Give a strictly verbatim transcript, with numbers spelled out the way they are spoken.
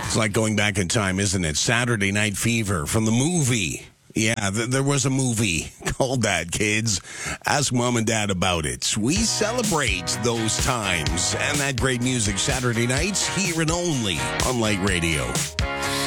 It's like going back in time, isn't it? Saturday Night Fever from the movie. Yeah, th- there was a movie called that, kids. Ask mom and dad about it. We celebrate those times and that great music Saturday nights here and only on Light Radio.